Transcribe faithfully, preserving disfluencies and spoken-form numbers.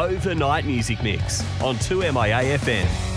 Overnight Music Mix on two M I A F M.